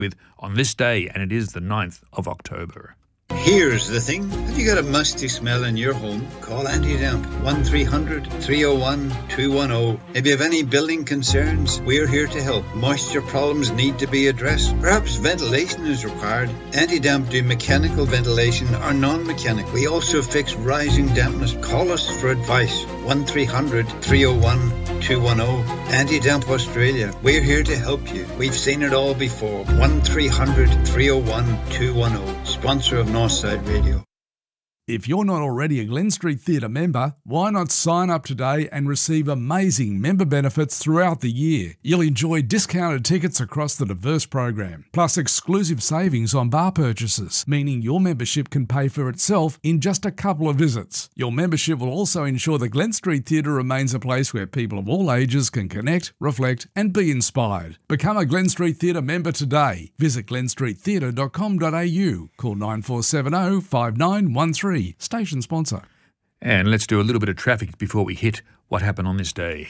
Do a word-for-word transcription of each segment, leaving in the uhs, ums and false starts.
with On This Day, and it is the ninth of October. Here's the thing. Have you got a musty smell in your home? Call Anti-Damp. one three hundred, three oh one, two one oh. If you have any building concerns, we're here to help. Moisture problems need to be addressed. Perhaps ventilation is required. Anti-Damp do mechanical ventilation or non-mechanical. We also fix rising dampness. Call us for advice. one three hundred, three oh one, two one oh. Anti-Damp Australia. We're here to help you. We've seen it all before. one three hundred, three oh one, two one oh. Sponsor of Northside Radio. If you're not already a Glen Street Theatre member, why not sign up today and receive amazing member benefits throughout the year? You'll enjoy discounted tickets across the diverse program, plus exclusive savings on bar purchases, meaning your membership can pay for itself in just a couple of visits. Your membership will also ensure the Glen Street Theatre remains a place where people of all ages can connect, reflect and be inspired. Become a Glen Street Theatre member today. Visit glen street theatre dot com dot a u. Call nine four seven zero, five nine one three. Station sponsor. And let's do a little bit of traffic before we hit what happened on this day.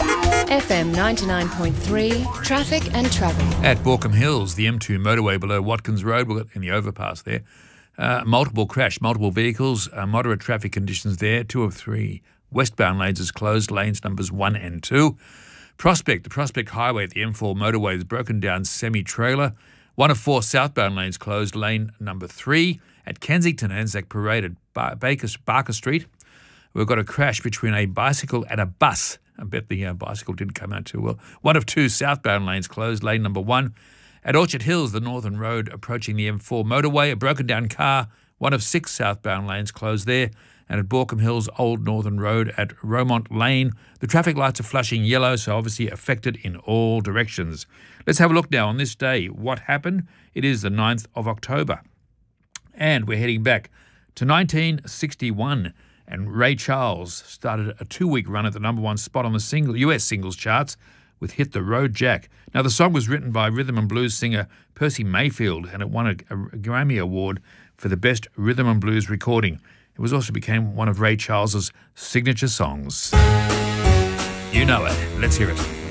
F M ninety-nine point three, traffic and travel. At Borkham Hills, the M two motorway below Watkins Road, we've got in the overpass there. Uh, multiple crash, multiple vehicles, uh, moderate traffic conditions there, two of three. Westbound lanes is closed, lanes numbers one and two. Prospect, the Prospect Highway at the M four motorway is broken down semi-trailer. One of four southbound lanes closed, lane number three. At Kensington Anzac Parade at Bar- Baker, Barker Street, we've got a crash between a bicycle and a bus. I bet the uh, bicycle didn't come out too well. One of two southbound lanes closed, lane number one. At Orchard Hills, the northern road approaching the M four motorway, a broken down car, one of six southbound lanes closed there. And at Borkham Hills, Old Northern Road at Romont Lane, the traffic lights are flashing yellow, so obviously affected in all directions. Let's have a look now on this day. What happened? It is the ninth of October. And we're heading back to nineteen sixty-one, and Ray Charles started a two-week run at the number one spot on the single U S singles charts with Hit the Road Jack. Now, the song was written by rhythm and blues singer Percy Mayfield, and it won a, a Grammy Award for the best rhythm and blues recording. It was also became one of Ray Charles's signature songs. You know it. Let's hear it.